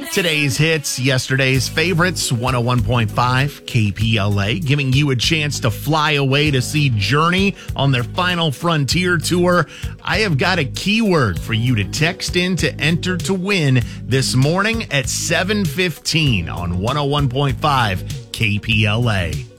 Today's hits, yesterday's favorites, 101.5 KPLA, giving you a chance to fly away to see Journey on their final Frontier tour. I have got a keyword for you to text in to enter to win this morning at 7:15 on 101.5 KPLA.